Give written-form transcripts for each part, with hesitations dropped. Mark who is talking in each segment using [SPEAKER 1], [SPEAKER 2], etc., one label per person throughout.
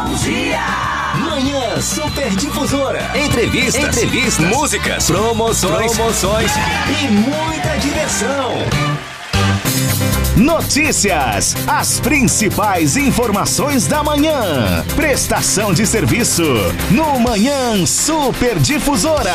[SPEAKER 1] Bom dia! Manhã Superdifusora. Entrevistas, músicas, promoções e muita diversão. Notícias, as principais informações da manhã. Prestação de serviço no Manhã Superdifusora.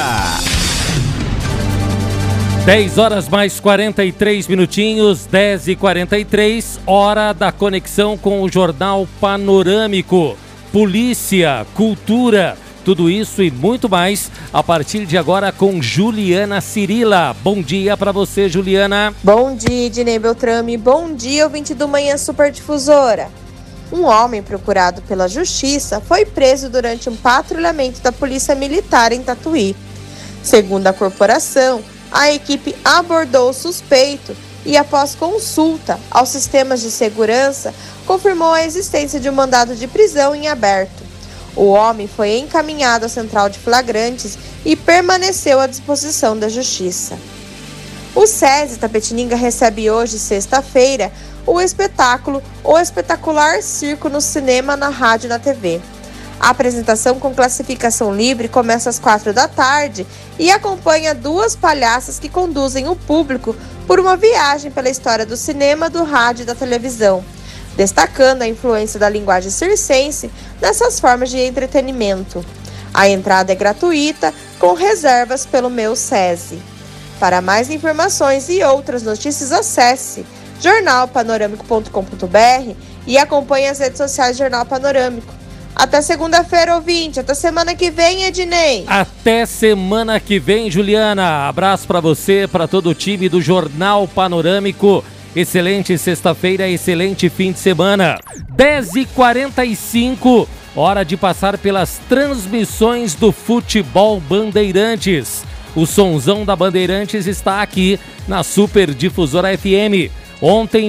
[SPEAKER 2] 10 horas mais 43 minutinhos, 10h43, hora da conexão com o Jornal Panorâmico. Polícia, cultura, tudo isso e muito mais a partir de agora com Juliana Cirila. Bom dia para você, Juliana.
[SPEAKER 3] Bom dia, Ednei Beltrame. Bom dia, ouvinte do Manhã Superdifusora. Um homem procurado pela justiça foi preso durante um patrulhamento da Polícia Militar em Tatuí. Segundo a corporação, a equipe abordou o suspeito e, após consulta aos sistemas de segurança, confirmou a existência de um mandado de prisão em aberto. O homem foi encaminhado à central de flagrantes e permaneceu à disposição da Justiça. O SESI Tapetininga recebe hoje, sexta-feira, o espetáculo O Espetacular Circo no cinema, na rádio e na TV. A apresentação com classificação livre começa às 16h e acompanha duas palhaças que conduzem o público por uma viagem pela história do cinema, do rádio e da televisão, destacando a influência da linguagem circense nessas formas de entretenimento. A entrada é gratuita, com reservas pelo Meu SESI. Para mais informações e outras notícias, acesse jornalpanorâmico.com.br e acompanhe as redes sociais do Jornal Panorâmico. Até segunda-feira, ouvinte. Até semana que vem, Ednei.
[SPEAKER 2] Até semana que vem, Juliana. Abraço para você, para todo o time do Jornal Panorâmico. Excelente sexta-feira, excelente fim de semana. 10h45, hora de passar pelas transmissões do Futebol Bandeirantes. O sonzão da Bandeirantes está aqui na Superdifusora FM. Ontem,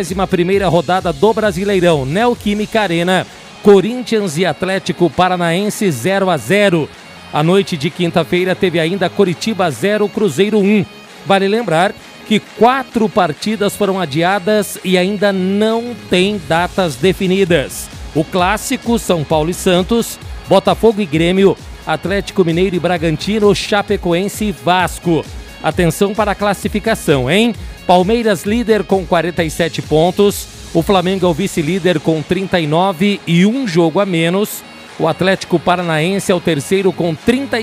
[SPEAKER 2] 21ª rodada do Brasileirão, Neoquímica Arena, Corinthians e Atlético Paranaense 0-0. A noite de quinta-feira teve ainda Coritiba 0, Cruzeiro 1. Vale lembrar que 4 partidas foram adiadas e ainda não tem datas definidas. O clássico, São Paulo e Santos, Botafogo e Grêmio, Atlético Mineiro e Bragantino, Chapecoense e Vasco. Atenção para a classificação, hein? Palmeiras líder com 47 pontos, o Flamengo é o vice-líder com 39 e um jogo a menos. O Atlético Paranaense é o terceiro com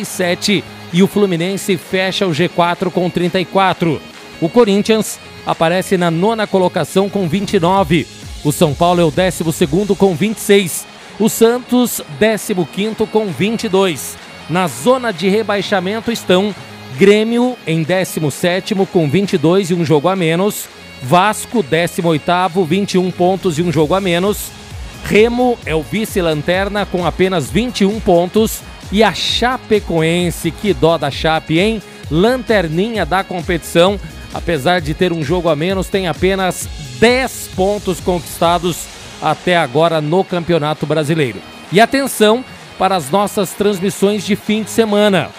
[SPEAKER 2] 37 e o Fluminense fecha o G4 com 34. O Corinthians aparece na 9ª colocação com 29. O São Paulo é o 12º com 26. O Santos, 15º com 22. Na zona de rebaixamento estão Grêmio em 17º com 22 e um jogo a menos. Vasco, 18º, 21 pontos e um jogo a menos. Remo é o vice-lanterna com apenas 21 pontos. E a Chapecoense, que dó da Chape, hein? Lanterninha da competição, apesar de ter um jogo a menos, tem apenas 10 pontos conquistados até agora no Campeonato Brasileiro. E atenção para as nossas transmissões de fim de semana.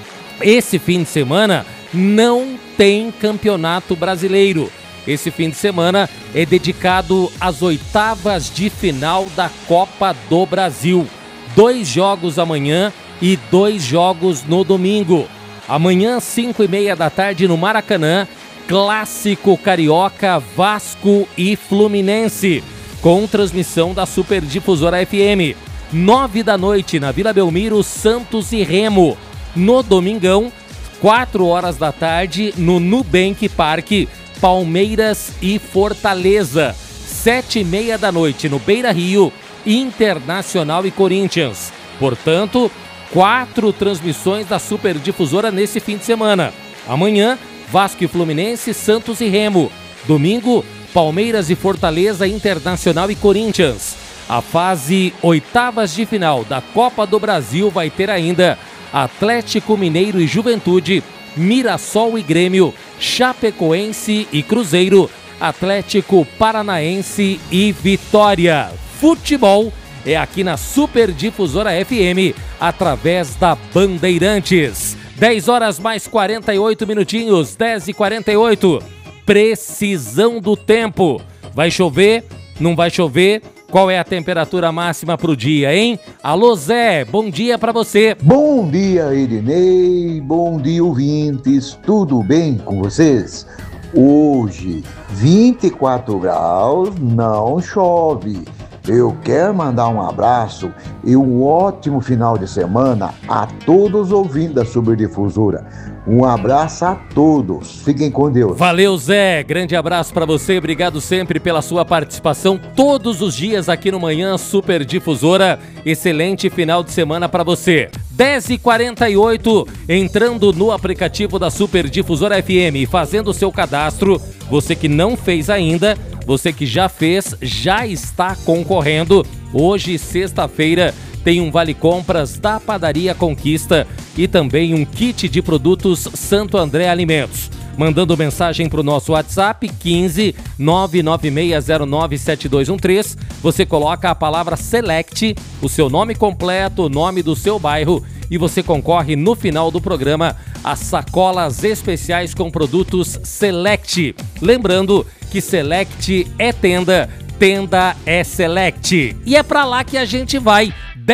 [SPEAKER 2] Esse fim de semana não tem Campeonato Brasileiro. Esse fim de semana é dedicado às oitavas de final da Copa do Brasil. 2 jogos amanhã e 2 jogos no domingo. Amanhã, 5h30 da tarde no Maracanã, clássico carioca Vasco e Fluminense, com transmissão da Superdifusora FM. 9 da noite na Vila Belmiro, Santos e Remo. No domingão, 4 horas da tarde no Nubank Parque, Palmeiras e Fortaleza. 7h30 da noite no Beira Rio, Internacional e Corinthians. Portanto, 4 transmissões da Superdifusora nesse fim de semana. Amanhã, Vasco e Fluminense, Santos e Remo. Domingo, Palmeiras e Fortaleza, Internacional e Corinthians. A fase oitavas de final da Copa do Brasil vai ter ainda Atlético Mineiro e Juventude, Mirassol e Grêmio, Chapecoense e Cruzeiro, Atlético Paranaense e Vitória. Futebol é aqui na Superdifusora FM, através da Bandeirantes. 10 horas mais 48 minutinhos, 10h48. Precisão do tempo. Vai chover? Não vai chover? Qual é a temperatura máxima para o dia, hein? Alô, Zé, bom dia para você.
[SPEAKER 4] Bom dia, Irinei, bom dia, ouvintes, tudo bem com vocês? Hoje, 24 graus, não chove. Eu quero mandar um abraço e um ótimo final de semana a todos os ouvintes da Superdifusora. Um abraço a todos. Fiquem com Deus.
[SPEAKER 2] Valeu, Zé. Grande abraço para você. Obrigado sempre pela sua participação todos os dias aqui no Manhã Superdifusora. Excelente final de semana para você. 10h48, entrando no aplicativo da Superdifusora FM e fazendo o seu cadastro. Você que não fez ainda, você que já fez, já está concorrendo. Hoje, sexta-feira, tem um Vale Compras da Padaria Conquista e também um kit de produtos Santo André Alimentos. Mandando mensagem para o nosso WhatsApp 15 996097213, você coloca a palavra Select, o seu nome completo, o nome do seu bairro e você concorre no final do programa a sacolas especiais com produtos Select. Lembrando que Select é tenda, tenda é Select. E é para lá que a gente vai.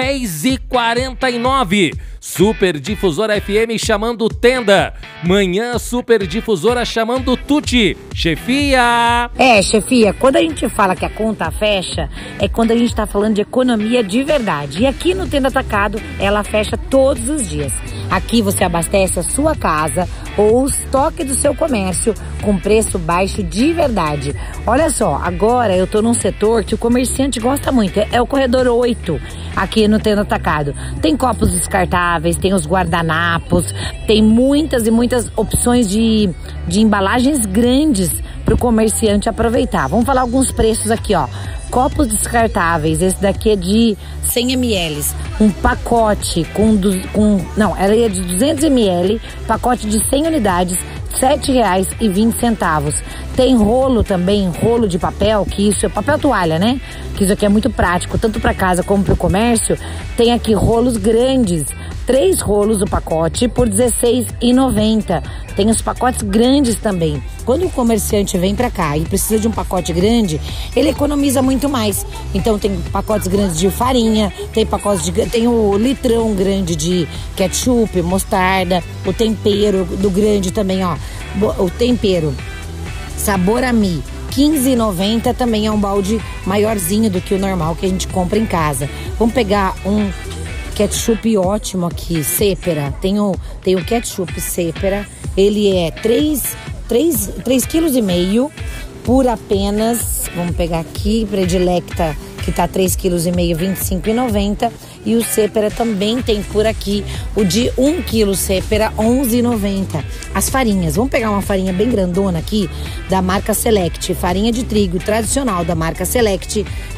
[SPEAKER 2] 10h49, Superdifusora FM chamando Tenda, Manhã Superdifusora chamando Tuti. Chefia!
[SPEAKER 5] Chefia, quando a gente fala que a conta fecha, é quando a gente tá falando de economia de verdade. E aqui no Tenda Atacado, ela fecha todos os dias. Aqui você abastece a sua casa ou o estoque do seu comércio com preço baixo de verdade. Olha só, agora eu tô num setor que o comerciante gosta muito, é o corredor 8, aqui no Tenda Atacado. Tem copos descartáveis, tem os guardanapos, tem muitas e muitas opções de embalagens grandes para o comerciante aproveitar. Vamos falar alguns preços aqui, ó. Copos descartáveis, esse daqui é de 100 ml, um pacote ela é de 200 ml, pacote de 100 unidades, R$ 7,20. Tem rolo também, rolo de papel, que isso é papel toalha, né? Que isso aqui é muito prático, tanto para casa como para o comércio. Tem aqui rolos grandes, 3 rolos o pacote por R$ 16,90. Tem os pacotes grandes também. Quando o comerciante vem para cá e precisa de um pacote grande, ele economiza muito mais. Então tem pacotes grandes de farinha, tem o litrão grande de ketchup, mostarda, o tempero do grande também, ó. O tempero Sabor a Mi, R$15,90, também é um balde maiorzinho do que o normal que a gente compra em casa. Vamos pegar um ketchup ótimo aqui, Sépera. Tem o ketchup Sépera, ele é 3,5 kg por apenas, vamos pegar aqui, Predilecta, que tá 3,5 kg, R$25,90. E o Sépera também tem por aqui o de 1 kg Sépera, R$11,90. As farinhas, vamos pegar uma farinha bem grandona aqui, da marca Select, farinha de trigo tradicional da marca Select,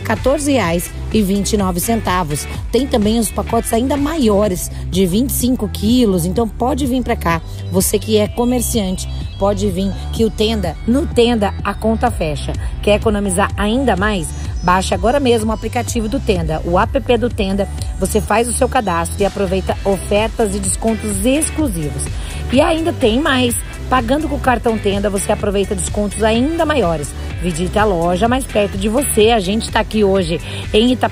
[SPEAKER 5] R$14,29. Tem também os pacotes ainda maiores, de 25 quilos, então pode vir pra cá, você que é comerciante, pode vir que no Tenda a conta fecha. Quer economizar ainda mais? Baixe agora mesmo o aplicativo do Tenda, o app do Tenda. Você faz o seu cadastro e aproveita ofertas e descontos exclusivos. E ainda tem mais. Pagando com o cartão Tenda, você aproveita descontos ainda maiores. Visite a loja mais perto de você. A gente está aqui hoje em Itapema.